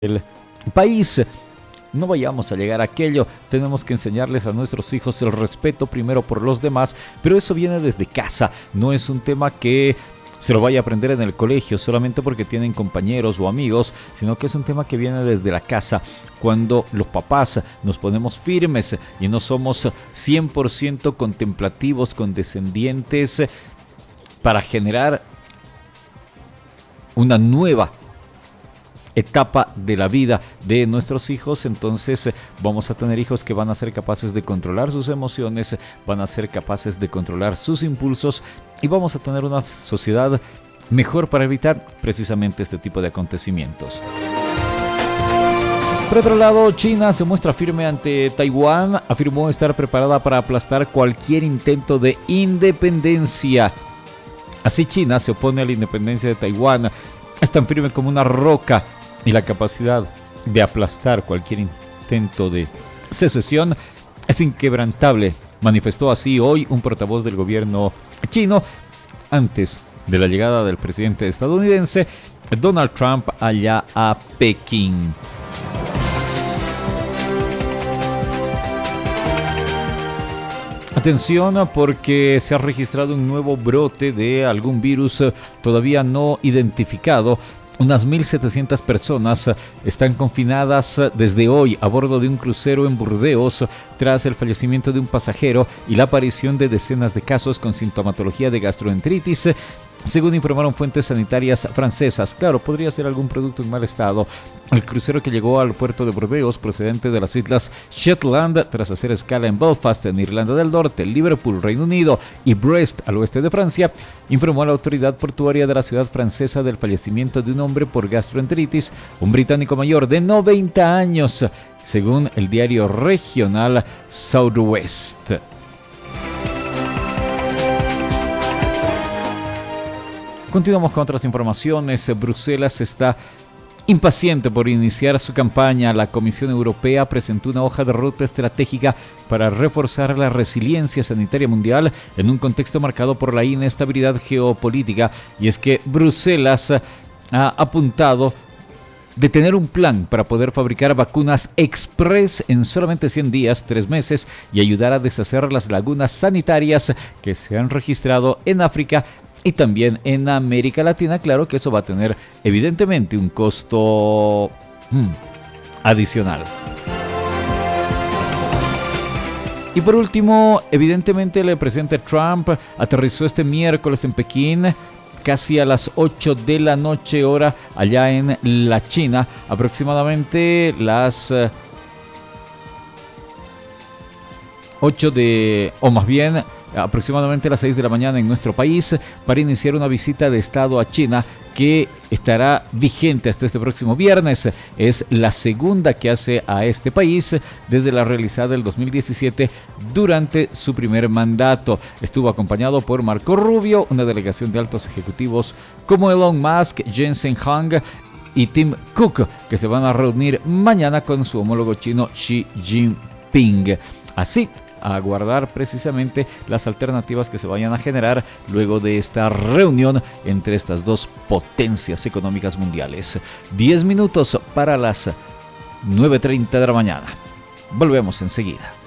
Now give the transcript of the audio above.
el país. No vayamos a llegar a aquello. Tenemos que enseñarles a nuestros hijos el respeto primero por los demás, pero eso viene desde casa. No es un tema que se lo vaya a aprender en el colegio solamente porque tienen compañeros o amigos, sino que es un tema que viene desde la casa. Cuando los papás nos ponemos firmes y no somos 100% contemplativos, condescendientes, para generar una nueva etapa de la vida de nuestros hijos, entonces vamos a tener hijos que van a ser capaces de controlar sus emociones, van a ser capaces de controlar sus impulsos y vamos a tener una sociedad mejor para evitar precisamente este tipo de acontecimientos. Por otro lado, China se muestra firme ante Taiwán, afirmó estar preparada para aplastar cualquier intento de independencia. Así China se opone a la independencia de Taiwán, es tan firme como una roca y la capacidad de aplastar cualquier intento de secesión es inquebrantable, manifestó así hoy un portavoz del gobierno chino antes de la llegada del presidente estadounidense Donald Trump allá a Pekín. Atención, porque se ha registrado un nuevo brote de algún virus todavía no identificado. Unas 1.700 personas están confinadas desde hoy a bordo de un crucero en Burdeos tras el fallecimiento de un pasajero y la aparición de decenas de casos con sintomatología de gastroenteritis, según informaron fuentes sanitarias francesas. Claro, podría ser algún producto en mal estado. El crucero que llegó al puerto de Burdeos, procedente de las islas Shetland, tras hacer escala en Belfast, en Irlanda del Norte, Liverpool, Reino Unido y Brest, al oeste de Francia, informó a la autoridad portuaria de la ciudad francesa del fallecimiento de un hombre por gastroenteritis, un británico mayor de 90 años, según el diario regional Southwest. Continuamos con otras informaciones. Bruselas está impaciente por iniciar su campaña. La Comisión Europea presentó una hoja de ruta estratégica para reforzar la resiliencia sanitaria mundial en un contexto marcado por la inestabilidad geopolítica. Y es que Bruselas ha apuntado de tener un plan para poder fabricar vacunas express en solamente 100 días, 3 meses, y ayudar a deshacer las lagunas sanitarias que se han registrado en África y también en América Latina. Claro que eso va a tener evidentemente un costo adicional. Y por último, evidentemente el presidente Trump aterrizó este miércoles en Pekín, casi a las 8 de la noche hora allá en la China, aproximadamente las 8 aproximadamente las 6 de la mañana en nuestro país, para iniciar una visita de Estado a China que estará vigente hasta este próximo viernes. Es la segunda que hace a este país desde la realizada el 2017 durante su primer mandato. Estuvo acompañado por Marco Rubio, una delegación de altos ejecutivos como Elon Musk, Jensen Huang y Tim Cook, que se van a reunir mañana con su homólogo chino Xi Jinping. Así, a aguardar precisamente las alternativas que se vayan a generar luego de esta reunión entre estas dos potencias económicas mundiales. 10 minutos para las 9:30 de la mañana. Volvemos enseguida.